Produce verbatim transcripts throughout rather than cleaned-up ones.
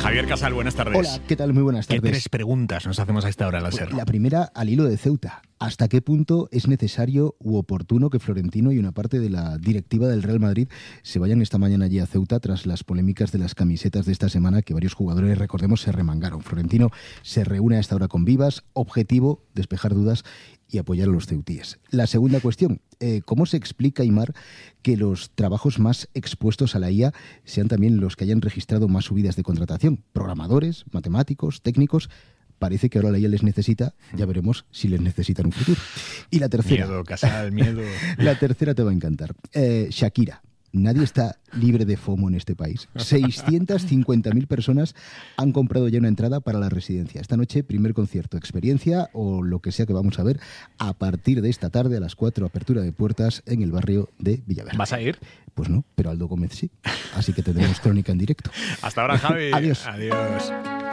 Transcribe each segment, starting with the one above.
Javier Casal, buenas tardes. Hola, ¿qué tal? Muy buenas tardes. ¿Qué tres preguntas nos hacemos a esta hora, Láser? La primera, al hilo de Ceuta. ¿Hasta qué punto es necesario u oportuno que Florentino y una parte de la directiva del Real Madrid se vayan esta mañana allí a Ceuta tras las polémicas de las camisetas de esta semana que varios jugadores, recordemos, se remangaron? Florentino se reúne a esta hora con Vivas, objetivo, despejar dudas y apoyar a los ceutíes. La segunda cuestión, eh, ¿cómo se explica, Aimar, que los trabajos más expuestos a la I A sean también los que hayan registrado más subidas de contratación? Programadores, matemáticos, técnicos. Parece que ahora la I A les necesita, ya veremos si les necesita en un futuro. Y la tercera... Miedo, Casal, miedo. La tercera te va a encantar. Eh, Shakira. Nadie está libre de FOMO en este país. seiscientas cincuenta mil personas han comprado ya una entrada para la residencia. Esta noche, primer concierto, experiencia o lo que sea que vamos a ver a partir de esta tarde a las cuatro, apertura de puertas en el barrio de Villaverde. ¿Vas a ir? Pues no, pero Aldo Gómez sí. Así que tendremos crónica en directo. Hasta ahora, Javi. Adiós. Adiós.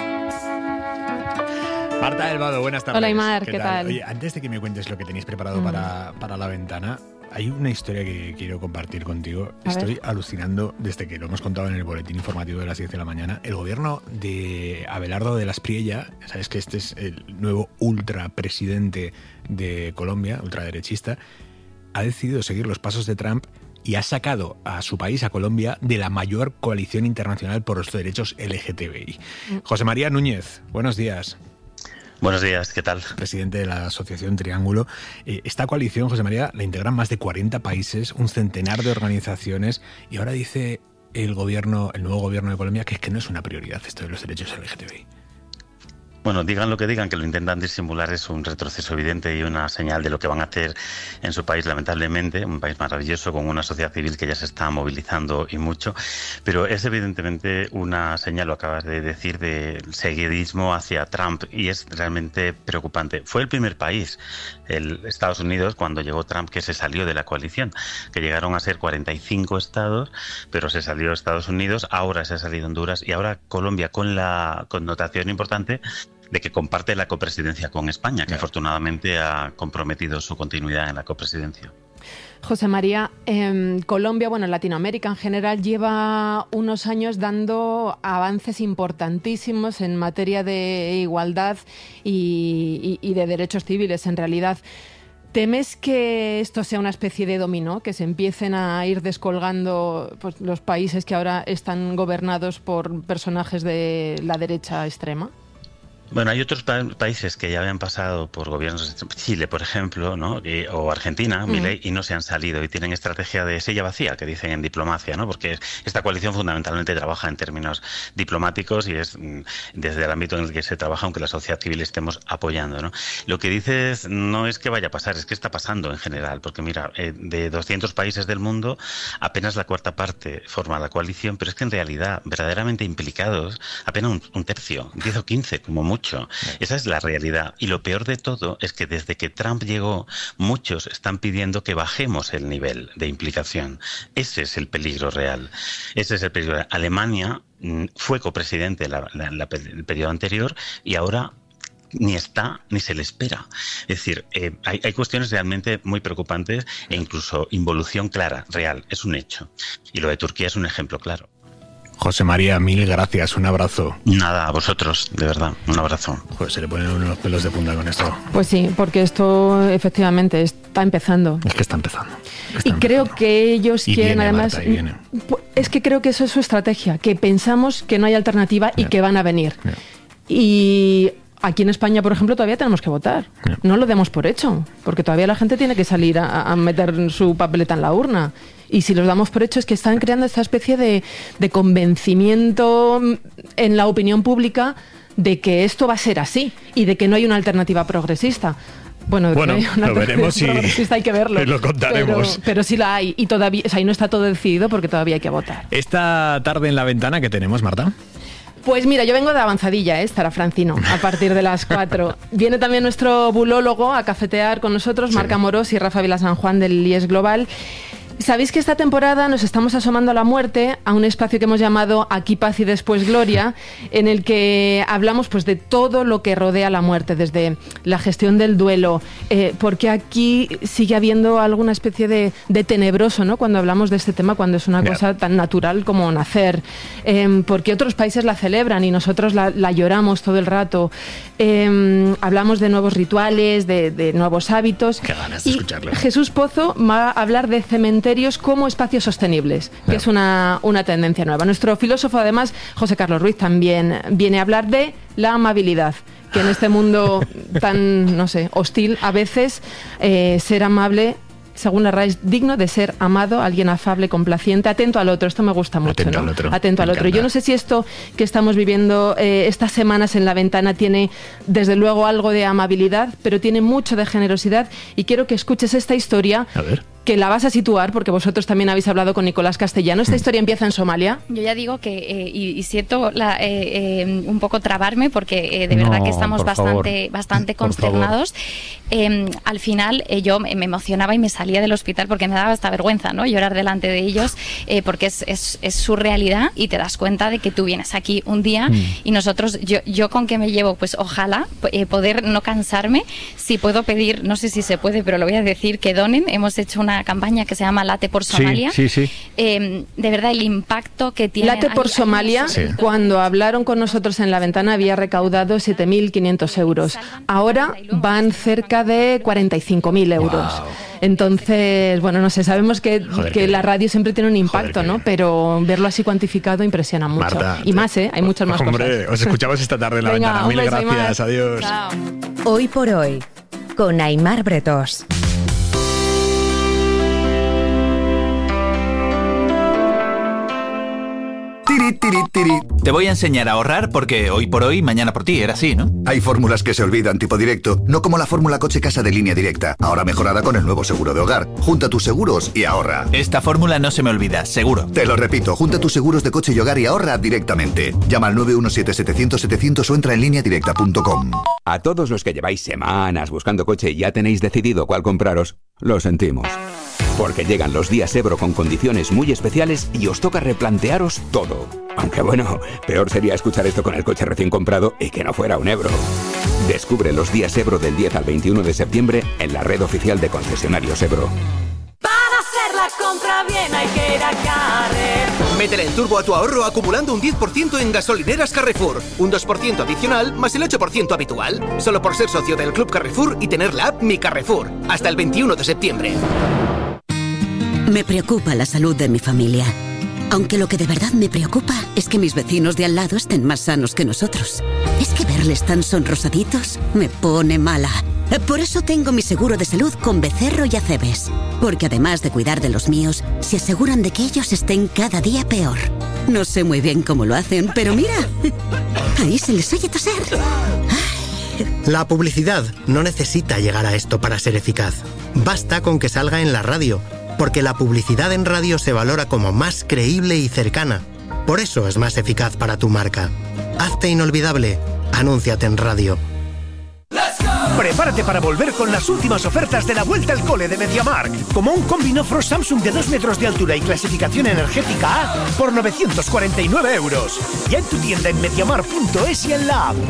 Marta del Vado, buenas tardes. Hola, Aimar, ¿qué, ¿qué tal? tal? Oye, antes de que me cuentes lo que tenéis preparado mm. para, para la ventana, hay una historia que quiero compartir contigo. A Estoy ver. alucinando desde que lo hemos contado en el boletín informativo de las diez de la mañana. El gobierno de Abelardo de la Espriella, sabes que este es el nuevo ultrapresidente de Colombia, ultraderechista, ha decidido seguir los pasos de Trump y ha sacado a su país, a Colombia, de la mayor coalición internacional por los derechos L G T B I. Mm. José María Núñez, buenos días. Buenos días, ¿qué tal? Presidente de la Asociación Triángulo. Eh, esta coalición, José María, la integran más de cuarenta países, un centenar de organizaciones, y ahora dice el gobierno, el nuevo gobierno de Colombia, que es que no es una prioridad esto de los derechos L G T B I. Bueno, digan lo que digan, que lo intentan disimular, es un retroceso evidente y una señal de lo que van a hacer en su país, lamentablemente, un país maravilloso con una sociedad civil que ya se está movilizando y mucho, pero es evidentemente una señal, lo acabas de decir, del seguidismo hacia Trump y es realmente preocupante. Fue el primer país, el Estados Unidos, cuando llegó Trump, que se salió de la coalición, que llegaron a ser cuarenta y cinco estados, pero se salió Estados Unidos, ahora se ha salido Honduras y ahora Colombia, con la connotación importante de que comparte la copresidencia con España, que claro, afortunadamente ha comprometido su continuidad en la copresidencia. José María, eh, Colombia, bueno, Latinoamérica en general, lleva unos años dando avances importantísimos en materia de igualdad y, y, y de derechos civiles, en realidad. ¿Temes que esto sea una especie de dominó, que se empiecen a ir descolgando pues, los países que ahora están gobernados por personajes de la derecha extrema? Bueno, hay otros pa- países que ya habían pasado por gobiernos, Chile, por ejemplo, ¿no? Y, o Argentina, mm. Milei, y no se han salido y tienen estrategia de silla vacía, que dicen en diplomacia, ¿no? Porque esta coalición fundamentalmente trabaja en términos diplomáticos y es desde el ámbito en el que se trabaja, aunque la sociedad civil estemos apoyando, ¿no? Lo que dices no es que vaya a pasar, es que está pasando en general, porque mira, eh, de doscientos países del mundo, apenas la cuarta parte forma la coalición, pero es que en realidad, verdaderamente implicados, apenas un, un tercio, diez o quince como mucho. Esa es la realidad. Y lo peor de todo es que desde que Trump llegó, muchos están pidiendo que bajemos el nivel de implicación. Ese es el peligro real. Ese es el peligro real. Alemania fue copresidente la, la, la, el periodo anterior y ahora ni está ni se le espera. Es decir, eh, hay, hay cuestiones realmente muy preocupantes e incluso involución clara, real. Es un hecho. Y lo de Turquía es un ejemplo claro. José María, mil gracias, un abrazo. Nada, a vosotros, de verdad, un abrazo. Joder, se le ponen unos pelos de punta con esto. Pues sí, porque esto efectivamente está empezando. Es que está empezando. Está y empezando. creo que ellos y quieren viene, además... Marta, y viene. Es que creo que eso es su estrategia, que pensamos que no hay alternativa y yeah. que van a venir. Yeah. Y... Aquí en España, por ejemplo, todavía tenemos que votar. Yeah. No lo demos por hecho, porque todavía la gente tiene que salir a, a meter su papeleta en la urna. Y si los damos por hecho es que están creando esta especie de, de convencimiento en la opinión pública de que esto va a ser así y de que no hay una alternativa progresista. Bueno, bueno lo veremos y hay que verlo. Lo contaremos. Pero, pero sí la hay y todavía, o sea, y no está todo decidido porque todavía hay que votar. Esta tarde en la ventana, ¿qué tenemos, Marta? Pues mira, yo vengo de avanzadilla, ¿eh? Estará Francino a partir de las cuatro. Viene también nuestro bulólogo a cafetear con nosotros, sí. Marc Amorós y Rafa Vilasan Juan del I E S Global. Sabéis que esta temporada nos estamos asomando a la muerte, a un espacio que hemos llamado Aquí paz y después gloria, en el que hablamos pues de todo lo que rodea la muerte, desde la gestión del duelo, eh, porque aquí sigue habiendo alguna especie de, de tenebroso, ¿no?, cuando hablamos de este tema, cuando es una yeah. cosa tan natural como nacer, eh, porque otros países la celebran y nosotros la, la lloramos todo el rato. Eh, hablamos de nuevos rituales, de, de nuevos hábitos. Qué ganas de y escucharlo. Jesús Pozo va a hablar de cementerios como espacios sostenibles, que Claro. es una, una tendencia nueva. Nuestro filósofo, además, José Carlos Ruiz, también viene a hablar de la amabilidad, que en este mundo tan, no sé, hostil, a veces eh, ser amable, según la R A E, es digno de ser amado, alguien afable, complaciente, atento al otro. Esto me gusta mucho, Atento ¿no? al otro. Atento al Me otro. encanta. Yo no sé si esto que estamos viviendo eh, estas semanas en La Ventana tiene, desde luego, algo de amabilidad, pero tiene mucho de generosidad, y quiero que escuches esta historia. A ver. Que la vas a situar, porque vosotros también habéis hablado con Nicolás Castellano. Esta historia empieza en Somalia. Yo ya digo que, eh, y, y siento la, eh, eh, un poco trabarme, porque eh, de No, verdad que estamos por bastante, favor. bastante Por consternados. Eh, al final eh, yo me emocionaba y me salía del hospital porque me daba esta vergüenza, ¿no?, llorar delante de ellos, eh, porque es, es, es su realidad, y te das cuenta de que tú vienes aquí un día Mm. y nosotros, yo, yo con que me llevo, pues ojalá eh, poder no cansarme. Si puedo pedir, no sé si se puede, pero lo voy a decir, que donen. Hemos hecho una campaña que se llama Late por Somalia. Sí, sí, sí. Eh, de verdad, el impacto que tiene. Late por hay- hay Somalia, unos- Sí. cuando hablaron con nosotros en La Ventana, había recaudado siete mil quinientos euros. Ahora van cerca de cuarenta y cinco mil euros. Wow. Entonces, bueno, no sé, sabemos que, Joder, que qué la bien. radio siempre tiene un impacto, Joder, qué ¿no? bien. Pero verlo así cuantificado impresiona mucho. Marta, y más, ¿eh? Hay muchas más Hombre, cosas. os escuchamos esta tarde en La Venga, Ventana. un Mil beso, Aymar. gracias. Adiós. Chao. Hoy por hoy, con Aymar Bretos. Tiri, tiri, tiri. Te voy a enseñar a ahorrar porque hoy por hoy, mañana por ti, era así, ¿no? Hay fórmulas que se olvidan tipo directo, no como la fórmula coche casa de Línea Directa, ahora mejorada con el nuevo seguro de hogar. Junta tus seguros y ahorra. Esta fórmula no se me olvida, seguro. Te lo repito, junta tus seguros de coche y hogar y ahorra directamente. Llama al nueve uno siete, setecientos, setecientos o entra en línea directa punto com. A todos los que lleváis semanas buscando coche y ya tenéis decidido cuál compraros, lo sentimos. Porque llegan los días Ebro con condiciones muy especiales y os toca replantearos todo. Aunque bueno, peor sería escuchar esto con el coche recién comprado y que no fuera un Ebro. Descubre los días Ebro del diez al veintiuno de septiembre en la red oficial de concesionarios Ebro. Para hacer la compra bien hay que ir a Carrefour. Métele en turbo a tu ahorro acumulando un diez por ciento en gasolineras Carrefour. Un dos por ciento adicional más el ocho por ciento habitual. Solo por ser socio del Club Carrefour y tener la app Mi Carrefour. Hasta el veintiuno de septiembre. Me preocupa la salud de mi familia. Aunque lo que de verdad me preocupa es que mis vecinos de al lado estén más sanos que nosotros. Es que verles tan sonrosaditos me pone mala. Por eso tengo mi seguro de salud con Becerro y Acebes. Porque además de cuidar de los míos, se aseguran de que ellos estén cada día peor. No sé muy bien cómo lo hacen, pero mira, ahí se les oye toser. La publicidad no necesita llegar a esto para ser eficaz. Basta con que salga en la radio, porque la publicidad en radio se valora como más creíble y cercana. Por eso es más eficaz para tu marca. Hazte inolvidable. Anúnciate en radio. Prepárate para volver con las últimas ofertas de la vuelta al cole de MediaMarkt. Como un combi no frost Samsung de dos metros de altura y clasificación energética A por novecientos cuarenta y nueve euros. Ya en tu tienda en mediamarkt punto es y en la app.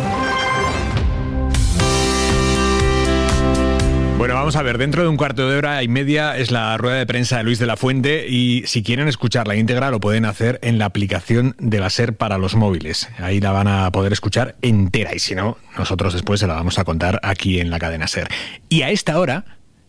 Bueno, vamos a ver, dentro de un cuarto de hora y media es la rueda de prensa de Luis de la Fuente y si quieren escuchar la íntegra lo pueden hacer en la aplicación de la SER para los móviles. Ahí la van a poder escuchar entera y si no, nosotros después se la vamos a contar aquí en la cadena SER. Y a esta hora...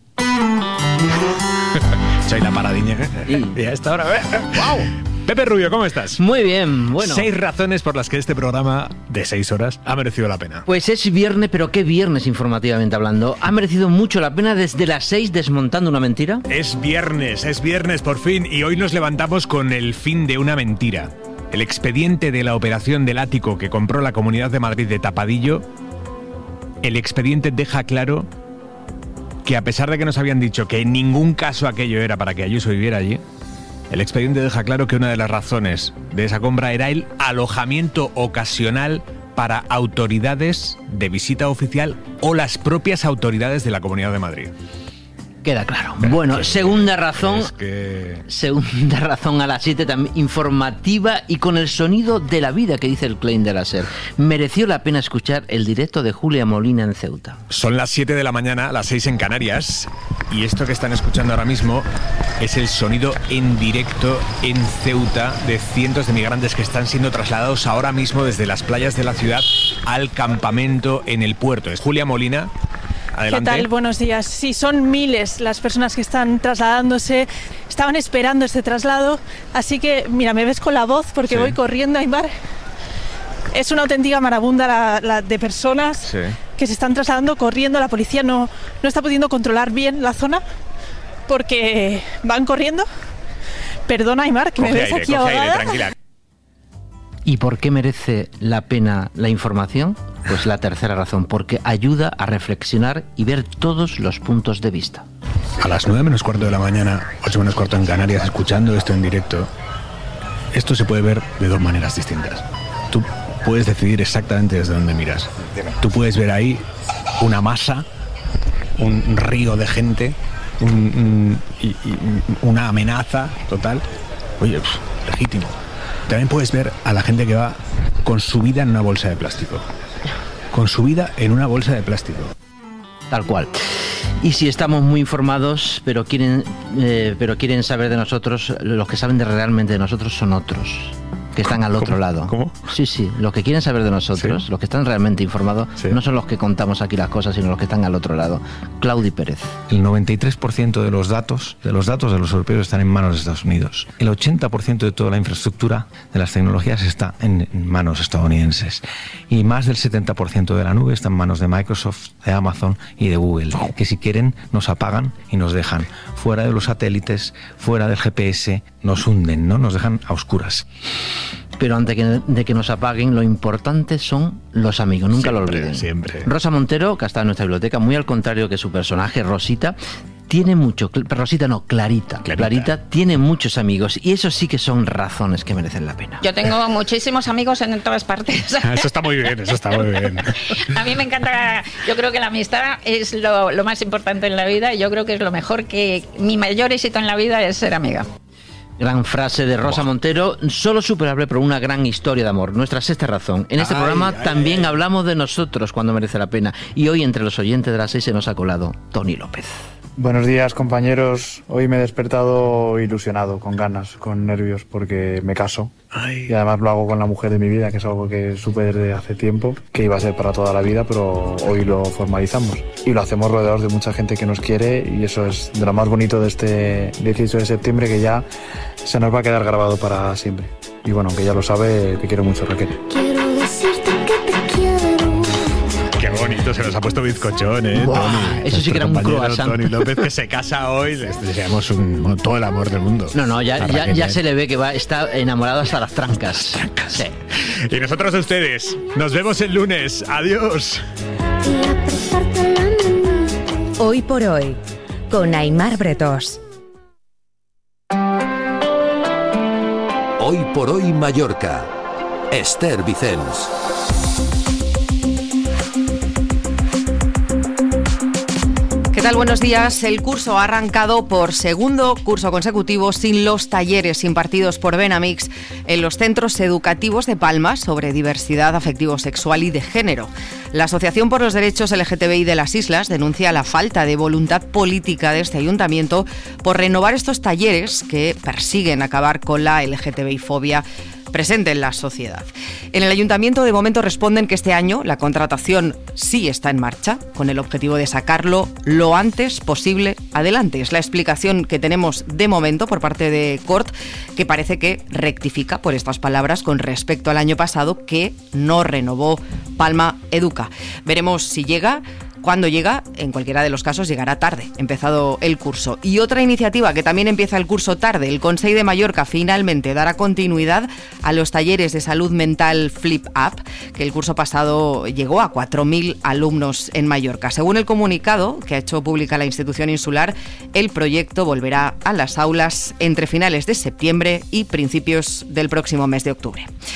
Soy la paradiña. Y a esta hora... ¡Wow! Pepe Rubio, ¿cómo estás? Muy bien, bueno. Seis razones por las que este programa de seis horas ha merecido la pena. Pues es viernes, pero qué viernes informativamente hablando. Ha merecido mucho la pena desde las seis desmontando una mentira. Es viernes, es viernes por fin y hoy nos levantamos con el fin de una mentira. El expediente de la operación del ático que compró la Comunidad de Madrid de Tapadillo, el expediente deja claro que a pesar de que nos habían dicho que en ningún caso aquello era para que Ayuso viviera allí, el expediente deja claro que una de las razones de esa compra era el alojamiento ocasional para autoridades de visita oficial o las propias autoridades de la Comunidad de Madrid. Queda claro. Bueno, que, segunda razón, es que... segunda razón a las siete, también informativa y con el sonido de la vida que dice el claim de la SER. Mereció la pena escuchar el directo de Julia Molina en Ceuta. Son las siete de la mañana, las seis en Canarias, y esto que están escuchando ahora mismo es el sonido en directo en Ceuta de cientos de migrantes que están siendo trasladados ahora mismo desde las playas de la ciudad al campamento en el puerto. Es Julia Molina. Adelante. ¿Qué tal? Buenos días. Sí, son miles las personas que están trasladándose, estaban esperando este traslado, así que, mira, me ves con la voz porque sí. voy corriendo, Aimar. Es una auténtica marabunda la, la de personas sí. que se están trasladando corriendo. La policía no, no está pudiendo controlar bien la zona porque van corriendo. Perdona, Aimar, que coge me ves aire, aquí ahogada. Aire, tranquila. ¿Y por qué merece la pena la información? Pues la tercera razón, porque ayuda a reflexionar y ver todos los puntos de vista. A las nueve menos cuarto de la mañana, ocho menos cuarto en Canarias, escuchando esto en directo, esto se puede ver de dos maneras distintas. Tú puedes decidir exactamente desde dónde miras. Tú puedes ver ahí una masa, un río de gente, un, un, y, y, una amenaza total. Oye, pues, legítimo. También puedes ver a la gente que va con su vida en una bolsa de plástico. Con su vida en una bolsa de plástico. Tal cual. Y si estamos muy informados, pero quieren, eh, pero quieren saber de nosotros, los que saben de realmente de nosotros son otros, que están al otro ¿Cómo? lado. ¿Cómo? Sí, sí, los que quieren saber de nosotros, ¿sí? Los que están realmente informados, sí. no son los que contamos aquí las cosas, sino los que están al otro lado. Claudi Pérez. El noventa y tres por ciento de los datos, de los datos de los europeos están en manos de Estados Unidos. El ochenta por ciento de toda la infraestructura de las tecnologías está en manos estadounidenses. Y más del setenta por ciento de la nube está en manos de Microsoft, de Amazon y de Google, que si quieren nos apagan y nos dejan fuera de los satélites, fuera del G P S, nos hunden, ¿no? Nos dejan a oscuras. Pero antes de que nos apaguen, lo importante son los amigos, nunca siempre, lo olviden. Siempre. Rosa Montero, que está en nuestra biblioteca, muy al contrario que su personaje, Rosita, tiene mucho, Rosita no, Clarita, Clarita, Clarita tiene muchos amigos y eso sí que son razones que merecen la pena. Yo tengo muchísimos amigos en todas partes. Eso está muy bien, eso está muy bien. A mí me encanta, yo creo que la amistad es lo, lo más importante en la vida y yo creo que es lo mejor, que mi mayor éxito en la vida es ser amiga. Gran frase de Rosa Montero, solo superable por una gran historia de amor. Nuestra sexta razón. En este ay, programa ay, también ay. hablamos de nosotros cuando merece la pena. Y hoy entre los oyentes de las seis se nos ha colado Tony López. Buenos días, compañeros. Hoy me he despertado ilusionado, con ganas, con nervios, porque me caso. Ay. Y además lo hago con la mujer de mi vida, que es algo que supe desde hace tiempo, que iba a ser para toda la vida, pero hoy lo formalizamos. Y lo hacemos rodeados de mucha gente que nos quiere, y eso es de lo más bonito de este dieciocho de septiembre, que ya se nos va a quedar grabado para siempre. Y bueno, aunque ya lo sabe, te quiero mucho, Raquel. Quiero decirte que te quiero. Qué bonito, se nos ha puesto bizcochón, ¿eh, wow, Tony? Eso sí que era un croissant. Tony López, que se casa hoy, les deseamos un, todo el amor del mundo. No, no, ya, ya, ya se le ve que va, está enamorado hasta las trancas. Las trancas. Sí. Y nosotros a ustedes, nos vemos el lunes. Adiós. Hoy por hoy, con Aimar Bretós. Hoy por hoy Mallorca. Esther Vicens. ¿Qué tal? Buenos días. El curso ha arrancado por segundo curso consecutivo sin los talleres impartidos por Benamix en los centros educativos de Palma sobre diversidad afectivo-sexual y de género. La Asociación por los Derechos L G T B I de las Islas denuncia la falta de voluntad política de este ayuntamiento por renovar estos talleres que persiguen acabar con la L G T B I-fobia presente en la sociedad. En el ayuntamiento de momento responden que este año la contratación sí está en marcha, con el objetivo de sacarlo lo antes posible adelante. Es la explicación que tenemos de momento por parte de Cort, que parece que rectifica por estas palabras con respecto al año pasado, que no renovó Palma Educa. Veremos si llega. Cuando llega, en cualquiera de los casos llegará tarde, empezado el curso. Y otra iniciativa que también empieza el curso tarde, el Consell de Mallorca finalmente dará continuidad a los talleres de salud mental Flip Up, que el curso pasado llegó a cuatro mil alumnos en Mallorca. Según el comunicado que ha hecho pública la institución insular, el proyecto volverá a las aulas entre finales de septiembre y principios del próximo mes de octubre.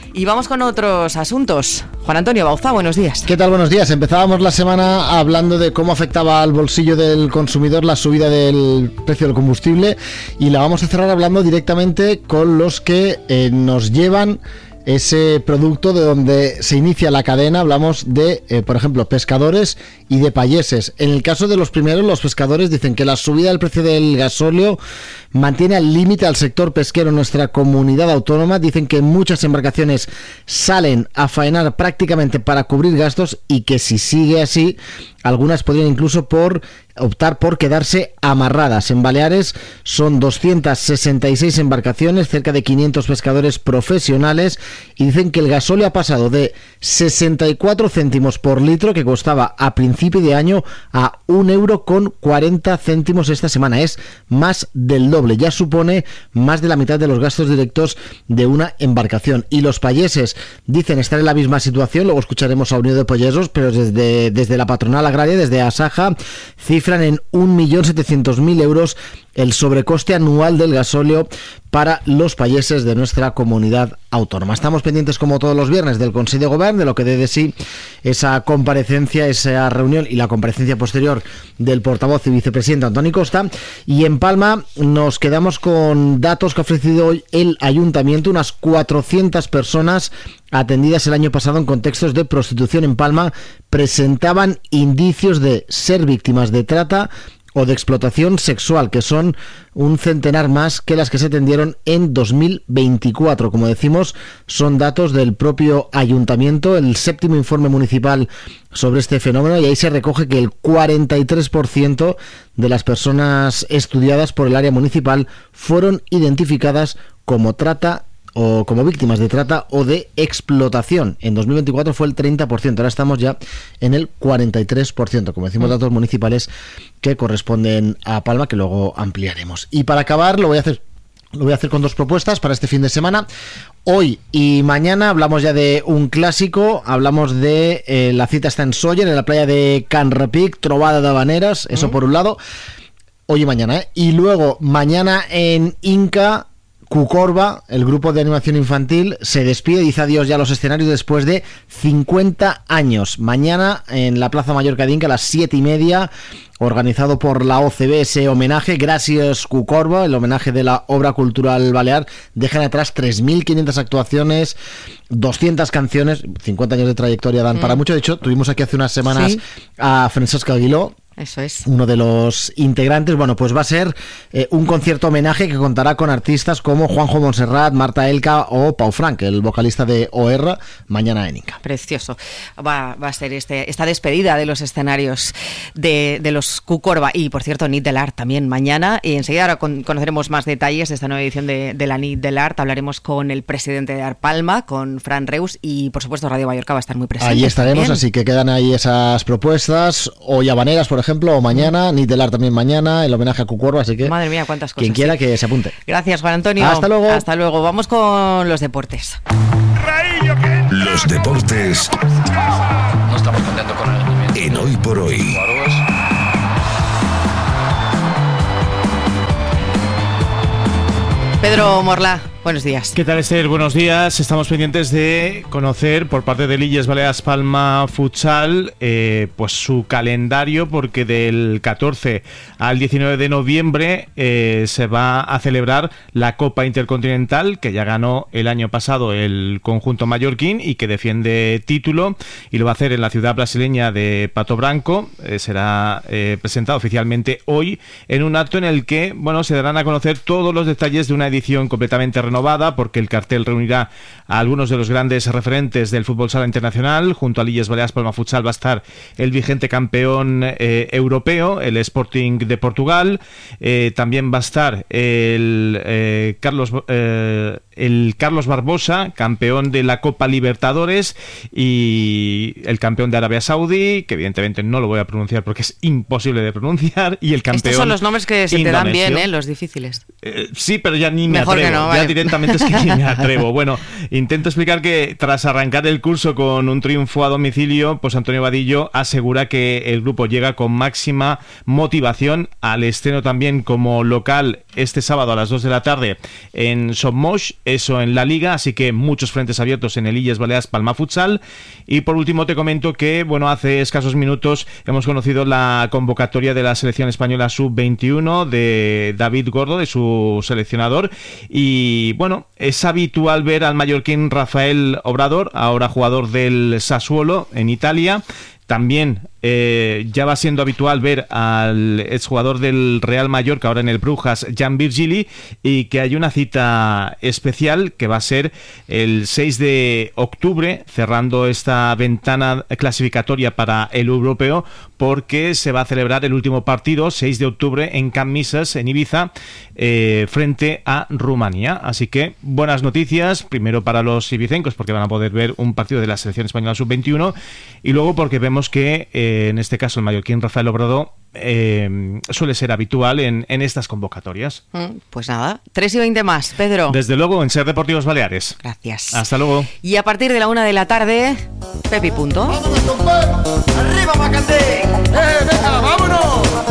Y vamos con otros asuntos. Juan Antonio Bauza, buenos días. ¿Qué tal? Buenos días. Empezábamos la semana hablando de cómo afectaba al bolsillo del consumidor la subida del precio del combustible, y la vamos a cerrar hablando directamente con los que eh, nos llevan ese producto de donde se inicia la cadena. Hablamos de, eh, por ejemplo, pescadores y de payeses. En el caso de los primeros, los pescadores dicen que la subida del precio del gasóleo mantiene al límite al sector pesquero en nuestra comunidad autónoma. Dicen que muchas embarcaciones salen a faenar prácticamente para cubrir gastos y que si sigue así, algunas podrían incluso por optar por quedarse amarradas. En Baleares son doscientas sesenta y seis embarcaciones, cerca de quinientos pescadores profesionales, y dicen que el gasóleo ha pasado de sesenta y cuatro céntimos por litro, que costaba a principio de año, a un euro con cuarenta céntimos esta semana. Es más del doble, ya supone más de la mitad de los gastos directos de una embarcación. Y los payeses dicen estar en la misma situación. Luego escucharemos a Unión de Pollesos, pero desde, desde la patronal agraria, desde Asaja, cifran en un millón setecientos mil euros el sobrecoste anual del gasóleo para los payeses de nuestra comunidad autónoma. Estamos pendientes, como todos los viernes, del Consejo de Gobierno, de lo que dé de sí esa comparecencia, esa reunión y la comparecencia posterior del portavoz y vicepresidente Antoni Costa. Y en Palma nos quedamos con datos que ha ofrecido hoy el Ayuntamiento. Unas cuatrocientas personas atendidas el año pasado en contextos de prostitución en Palma presentaban indicios de ser víctimas de trata o de explotación sexual, que son un centenar más que las que se atendieron en dos mil veinticuatro. Como decimos, son datos del propio Ayuntamiento, el séptimo informe municipal sobre este fenómeno, y ahí se recoge que el cuarenta y tres por ciento de las personas estudiadas por el área municipal fueron identificadas como trata o como víctimas de trata o de explotación. En dos mil veinticuatro fue el treinta por ciento, ahora estamos ya en el cuarenta y tres por ciento, como decimos, datos municipales que corresponden a Palma, que luego ampliaremos. Y para acabar, lo voy a hacer Lo voy a hacer con dos propuestas para este fin de semana. Hoy y mañana hablamos ya de un clásico, hablamos de eh, la cita está en Sóller, en la playa de Can Repic, Trobada de Habaneras, eso por un lado, hoy y mañana, ¿eh? Y luego mañana en Inca, Cucorba, el grupo de animación infantil, se despide, dice adiós ya a los escenarios después de cincuenta años. Mañana en la Plaza Mallorca de Inca a las siete y media, organizado por la O C B, ese homenaje, Gracias Cucorba, el homenaje de la obra cultural balear. Dejan atrás tres mil quinientas actuaciones, doscientas canciones, cincuenta años de trayectoria dan mm. para mucho. De hecho, tuvimos aquí hace unas semanas ¿Sí? a Francesc Aguiló, Eso es. uno de los integrantes. Bueno, pues va a ser eh, un concierto homenaje que contará con artistas como Juanjo Montserrat, Marta Elka o Pau Frank, el vocalista de O R, mañana en Inca. Precioso. Va, va a ser este, esta despedida de los escenarios de, de los Cucorba. Y, por cierto, Nit del Art también mañana. Y enseguida ahora con, conoceremos más detalles de esta nueva edición de, de la Nit del Art. Hablaremos con el presidente de Arpalma, con Fran Reus, y, por supuesto, Radio Mallorca va a estar muy presente. Ahí estaremos, también. Así que quedan ahí esas propuestas. Hoy Habaneras, por ejemplo, ejemplo, o mañana, Nit del Art también mañana, el homenaje a Cucorba, así que madre mía, cuántas cosas. Quien quiera sí. que se apunte. Gracias, Juan Antonio. Hasta luego. Hasta luego. Vamos con los deportes. Los deportes. No estamos contentos con el rendimiento. En Hoy por Hoy. Pedro Morlá, buenos días. ¿Qué tal, Esther? Buenos días. Estamos pendientes de conocer por parte de Illes Balears Palma Futsal eh, pues su calendario, porque del catorce al diecinueve de noviembre eh, se va a celebrar la Copa Intercontinental, que ya ganó el año pasado el conjunto mallorquín y que defiende título, y lo va a hacer en la ciudad brasileña de Pato Branco. Eh, será eh, presentado oficialmente hoy en un acto en el que, bueno, se darán a conocer todos los detalles de una edición completamente renovada, porque el cartel reunirá a algunos de los grandes referentes del fútbol sala internacional. Junto a Illes Balears Palma Futsal va a estar el vigente campeón eh, europeo, el Sporting de Portugal. Eh, también va a estar el eh, Carlos eh, el Carlos Barbosa, campeón de la Copa Libertadores, y el campeón de Arabia Saudí, que evidentemente no lo voy a pronunciar porque es imposible de pronunciar, y el campeón Estos son los nombres que se te dan bien, ¿eh? Los difíciles. Eh, sí, pero ya ni me Mejor atrevo. que no, ya vale. directamente es que ni me atrevo. Bueno, intento explicar que tras arrancar el curso con un triunfo a domicilio, pues Antonio Vadillo asegura que el grupo llega con máxima motivación al estreno también como local este sábado a las dos de la tarde en Sommoix, eso en la Liga, así que muchos frentes abiertos en el Illes Balears Palma Futsal. Y por último te comento que, bueno, hace escasos minutos hemos conocido la convocatoria de la selección española sub veintiuno de David Gordo, de su seleccionador, y bueno, es habitual ver al mallorquín Rafael Obrador, ahora jugador del Sassuolo en Italia. También eh, ya va siendo habitual ver al exjugador del Real Mallorca, ahora en el Brujas, Jan Virgili, y que hay una cita especial que va a ser el seis de octubre, cerrando esta ventana clasificatoria para el europeo, porque se va a celebrar el último partido, seis de octubre, en Camp Misas, en Ibiza, eh, frente a Rumanía. Así que buenas noticias, primero para los ibicencos, porque van a poder ver un partido de la selección española sub veintiuno, y luego porque vemos que eh, en este caso el mallorquín Rafael Obrador eh, suele ser habitual en, en estas convocatorias. Pues nada, tres y veinte más, Pedro. Desde luego en Ser Deportivos Baleares. Gracias. Hasta luego. Y a partir de la una de la tarde, Pepi Punto. ¡Arriba, Macandé! ¡Eh, venga, vámonos!